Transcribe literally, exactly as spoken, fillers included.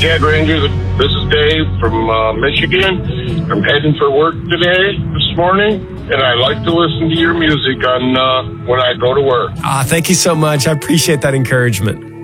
Cat Ranger. This is Dave from uh, Michigan. I'm heading for work today, this morning, and I like to listen to your music on uh, when I go to work. Ah, thank you so much. I appreciate that encouragement.